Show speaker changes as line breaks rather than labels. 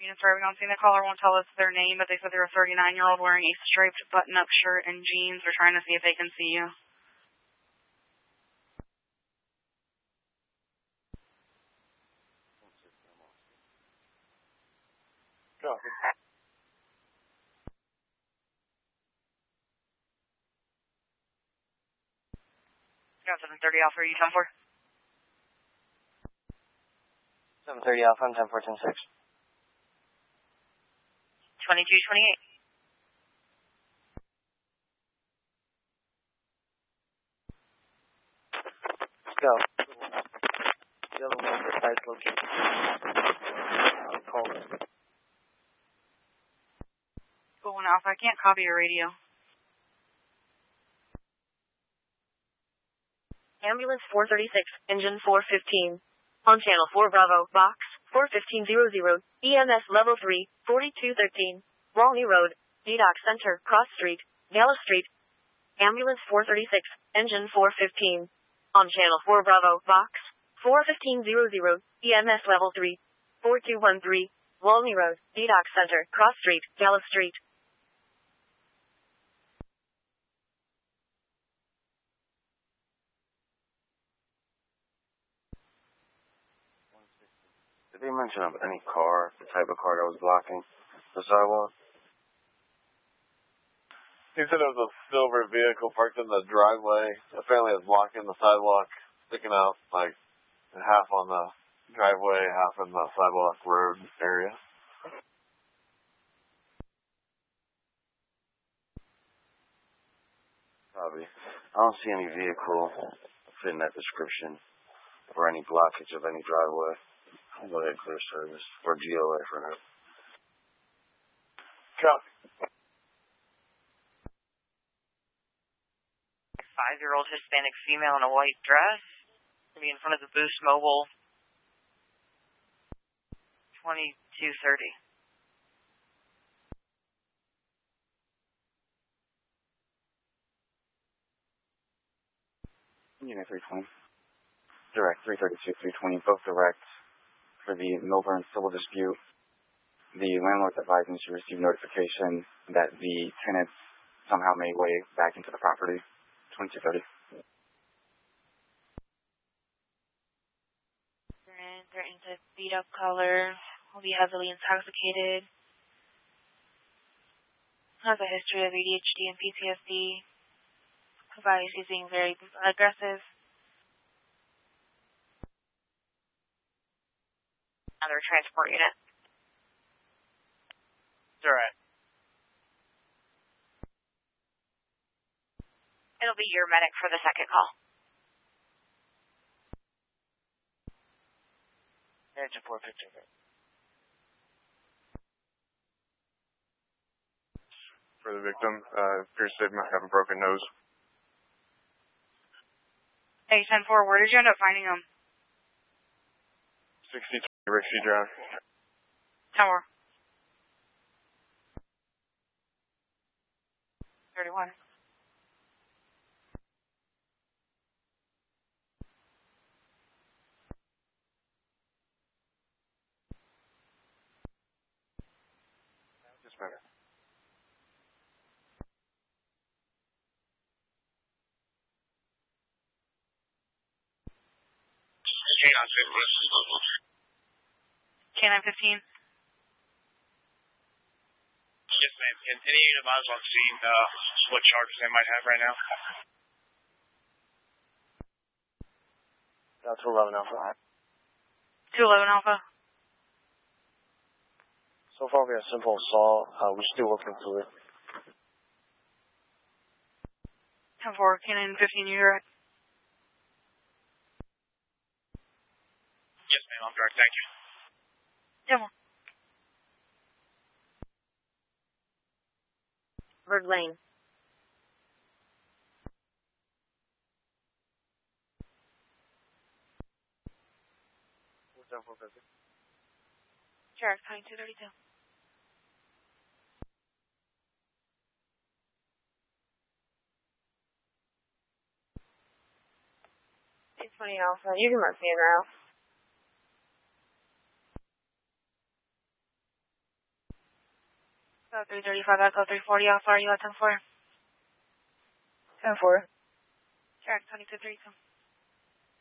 Unit for everyone seeing the caller won't tell us their name, but they said they're a 39-year-old wearing a striped button-up shirt and jeans. We're trying to see if they can see you.
Copy.
Got 730 Alpha, are you 10-4?
730 Alpha, I'm 10-4, 10-6.
2228.
Let's go. Yellow one, precise location. Call it.
Go 1 Alpha, I can't copy your radio.
Ambulance 436, engine 415. On channel 4 Bravo, box 41500, EMS level 3, 4213, Walney Road, DDOC Center, Cross Street, Dallas Street. Ambulance 436, engine 415. On channel 4 Bravo, box 41500, EMS level 3, 4213, Walney Road, DDOC Center, Cross Street, Dallas Street.
Did they mention of any car, the type of car that was blocking the sidewalk?
He said it was a silver vehicle parked in the driveway. Apparently it was blocking the sidewalk, sticking out like half on the driveway, half in the sidewalk road area.
Probably. I don't see any vehicle fitting that description or any blockage of any driveway. I'll go ahead and clear service or GOA for now.
Copy.
5-year-old Hispanic female in a white dress. Be in front of the Boost Mobile. 2230.
Unit 320. Direct 332, 320, both direct for the Milburn civil dispute. The landlord's advising to receive notification that the tenants somehow made way back into the property. 2230.
Threatening to beat up caller. Will be heavily intoxicated. Has a history of ADHD and PTSD. Provides he's being very aggressive. Another transport unit.
It's alright.
It'll be your medic for the second call.
Engine 415.
For the victim, appears to have a broken nose.
Hey, 10-4, where did you end up finding him?
62 Rixie Drive.
10-4. 31.
Just a minute.
K915.
Yes, ma'am. Can any unit miles on scene what charges they might have right now?
Down to 11 Alpha.
211 Alpha.
So far we have simple assault. We're still working through it.
10-4, K915, you're direct.
Yes, ma'am. I'm direct. Thank you.
10-4.
Bird Lane.
Sure, 2232.
20 Alpha. You can mark me in route.
So 335 Echo 340, how far are you at 10-4?
10-4.
Check, 2232.